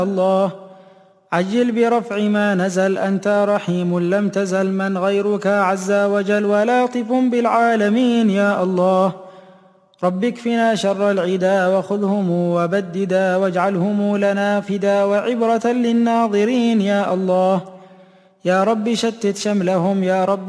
الله عجل برفع ما نزل، أنت رحيم لم تزل، من غيرك عز وجل ولاطف بالعالمين يا الله. رب اكفنا شر العدا وخذهم وبددا، واجعلهم لنا فدا وعبرة للناظرين يا الله. يا رب شتت شملهم، يا رب